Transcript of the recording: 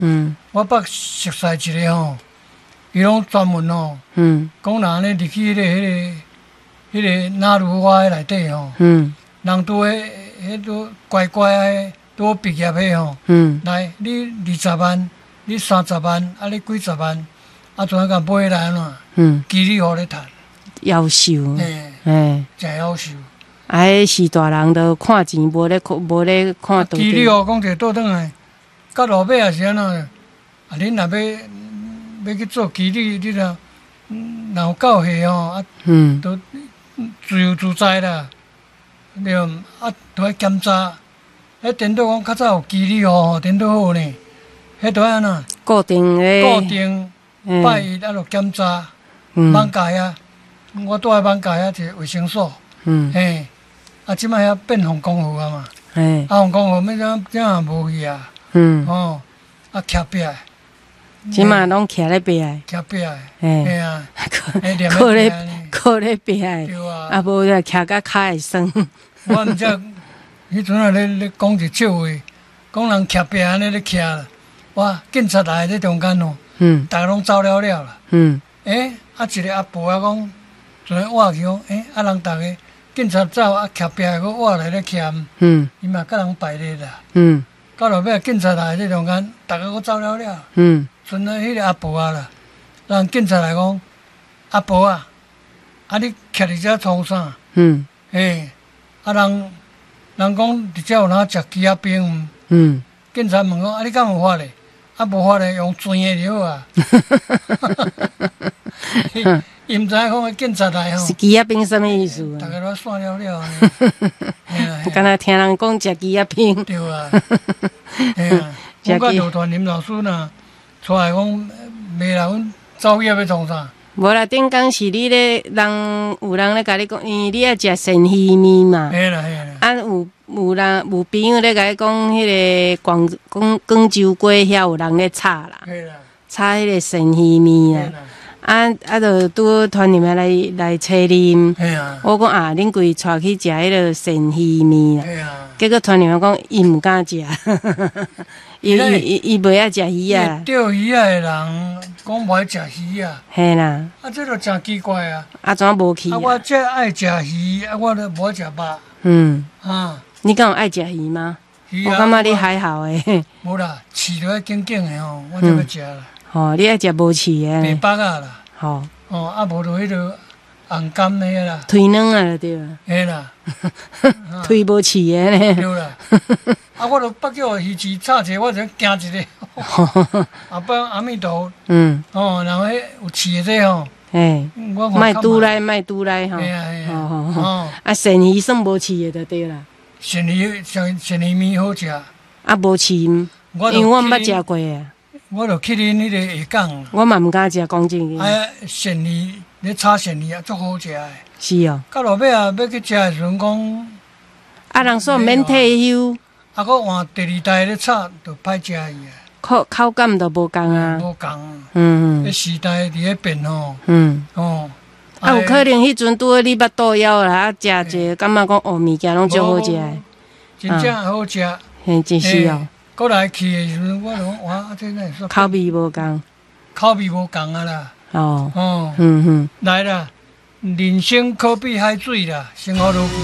我捌熟悉一个吼，伊拢专门吼，讲人咧入去迄个纳鲁花内底吼，人拄迄拄乖乖诶，拄毕业诶吼，来你20万，你30万，啊你几十万，啊全甲买来安怎？基里互你趁， 夭寿， 真夭寿。 啊，迄是大人都看钱，无咧看道基里互讲者倒转来，到落尾也是安怎？啊，恁若要去做基里，你若有够岁吼，啊，都自由自在啦，对，啊，都爱检查。迄颠倒讲较早有基里吼，颠倒好呢。迄都安怎？ 固定拜一啊，就检查。网界啊，我住喺网界啊，一个卫生所。嘿，啊，即摆遐变防公户啊嘛。啊，防公户要怎也无去啊。哦，啊，徛壁。 即马拢徛咧壁诶， 徛壁诶，嘿啊， 靠咧壁诶，啊无就徛甲骹会酸。 我毋知，迄阵啊咧讲一笑话，讲人徛壁安尼咧徛啦，哇，警察来咧中间哦，逐个拢走了啦。啊一个阿婆啊讲，昨天活去讲，啊人逐个警察走啊徛壁个活来咧徛，伊嘛甲人排列啦。到落尾警察来咧中间，逐个佫走了。剩啊迄个阿婆啊啦，人警察来讲，阿婆啊，啊你徛伫遮创啥？啊人讲伫遮有哪食鸡仔冰？警察问讲，啊你敢有法咧？啊无法咧，用钻的就好啊。伊毋知影讲警察来吼。 是鸡仔冰什么意思啊？ 大家都散了。 敢若听人讲食鸡仔冰。 对啊。我甲刘团林老师呐，出来讲，袂啦，阮走业要创啥？ 无啦，顶工是你咧，有人咧甲你讲，因为你爱食鳝鱼面嘛。 嘿啦。 啊，有朋友咧甲你讲，迄个广州粿遐有人咧炒啦，炒迄个鳝鱼面啦。啊，就拄团里面来找恁。我讲啊，恁规带去食迄个鳝鱼面啦。结果团里面讲，伊毋敢食，伊袂爱食鱼啊。 钓鱼啊的人讲无爱食鱼啊。 嘿啦。 啊，这就真奇怪啊。 啊，怎无去啊？ 我这爱食鱼，啊，我都无爱食肉。 你敢有爱食鱼吗？我感觉你还好诶。 无啦，刺都爱紧紧的吼，我才要食啦。 你爱食无刺的。 白腹啊啦。啊无就迄个红甘的啦。 腿软啊，对啦。 嘿啦。 腿无刺的呢。 对啦。啊，我都捌叫鱼翅炒者，我就惊一个。后摆阿弥陀。然后迄有刺的这吼。莫拄来吼。啊，鳝鱼算无刺的就对啦。 鳝鱼面好食。 啊，无刺，因为我毋捌食过啊。 我就去恁迄个下港。 我嘛毋敢食，讲真个。 鳝鱼，你炒鳝鱼啊，足好食的。 是哦。 到落尾啊，要去食的时阵讲。 啊，人说免退休。 啊，佮换第二代咧炒，就歹食伊啊。 口感都无共啊。 无共。迄时代伫咧变吼。 啊，有可能迄阵拄好你捌肚枵啦，啊，食者感觉讲物件拢足好食的。 真正好食。 嘿，真是哦。 过来去的时阵，我讲哇，这哪会说？ 口味无共。 口味无共啊啦。 来啦， 人生可比海水啦，生活如。